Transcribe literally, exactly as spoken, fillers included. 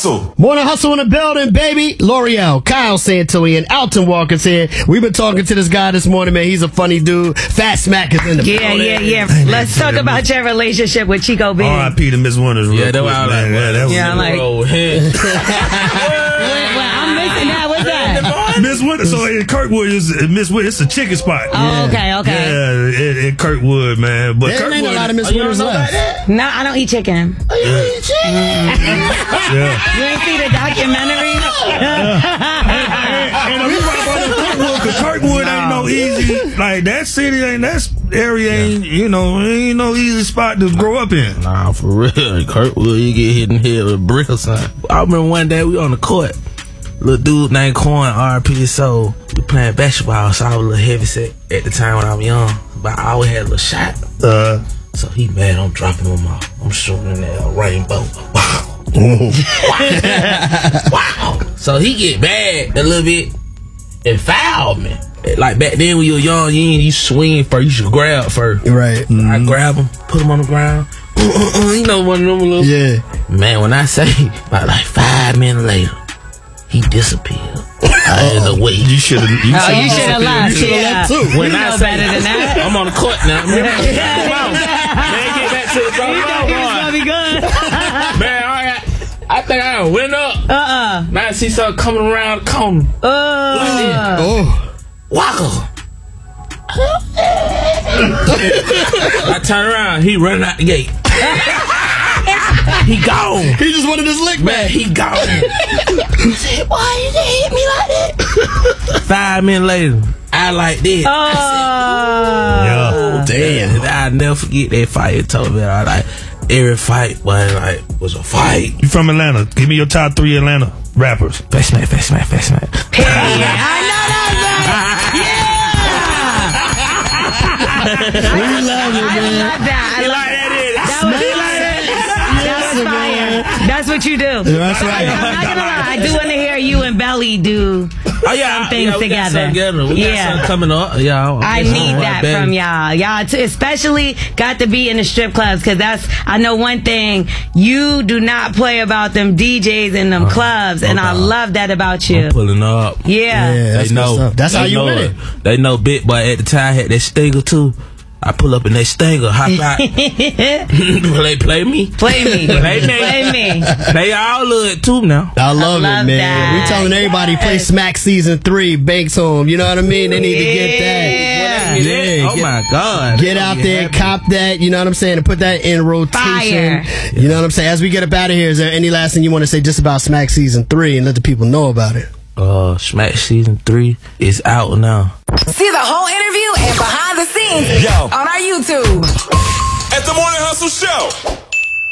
Hustle. Morning Hustle in the building, baby. L'Oreal, Kyle Santilli, and Alton Walker's here. We've been talking to this guy this morning, man. He's a funny dude. Fat Smack is in the Yeah, building. yeah, yeah, yeah. Let's talk about your relationship with Chico Bean. R I P to Miss Wonders. Yeah, that was all man. like, Yeah, that was Yeah, I'm like, roll wait, wait, I'm missing that. What's that? Miss Wonders. So in Kirkwood, is Miss Wood. It's a chicken spot. Oh, okay, okay. Yeah, in, in Kirkwood, man. But There Kirkwood, ain't a lot of Miss Oh, you Winters don't know about left. No, I don't eat chicken. yeah. You ain't see the documentary? And we talk about Kirkwood, cause Kirkwood ain't no easy. Like that city ain't that area ain't you know ain't no easy spot to grow up in. Nah, for real. Kirkwood, you get hit in the head with a brick or something. I remember one day we on the court. Little dude named Coin, R P So we playing basketball, so I was a little heavy set at the time when I was young. But I always had a little shot. Uh, So he mad, I'm dropping him off. I'm shooting that rainbow. Wow. Wow. So he get mad a little bit and foul me. Like back then when you were young, you ain't you swing first, you should grab first. Right. Mm-hmm. I grab him, put him on the ground. You know, one of them little. Yeah. Man, when I say about like five minutes later, he disappeared. I ain't no way. you should have. You Oh, you should have left. You should have Yeah. left too. When You I know say better than that. I'm on the court now. Man, man, get back to the You know he was gonna be good. Man, I, got, I think I went up. Uh-uh. Now I see something coming around the corner. Uh. Oh. Walker. I turn around, he running out the gate. He gone. He just wanted his lick Man, back. he gone. I said, why you didn't hit me like that? Five minutes later, I like that. Oh. I said, damn. I'll never forget that fight. It told me, I like, every fight was like, was a fight. You from Atlanta? Give me your top three Atlanta rappers. Fast man, fast man, fast man. Yeah, I know that, man. Yeah. We love it, I man. love that. I love that. That was fire. That's what you do. That's right. I'm not gonna lie. I do want to hear you and Belly do Oh yeah, some things yeah, we together. Got something together. We Yeah. got something coming up. Yeah, I need that from y'all. Y'all too, especially got to be in the strip clubs, because that's, I know one thing, you do not play about them D Js in them clubs, and I love that about you. I'm pulling up. Yeah. Yeah, that's They know. good stuff. That's They how you know win it. They know Big Boy at the time had that stinger too. I pull up in that stinger, hop out. play, play me. Play me. Play me. Play me. They all love it too now. I love, love it, man. that. We telling everybody play Yes. Smack season three, Banks home. You know what I mean? They need to get that. Yeah. Yeah, Oh get- my God. Get out there, cop that, you know what I'm saying, and put that in rotation. Fire. You know what I'm saying? As we get up out of here, is there any last thing you want to say just about Smack season three and let the people know about it? Uh, Smack season three is out now. See the whole interview and behind the scenes Yo. on our YouTube. At the Morning Hustle Show.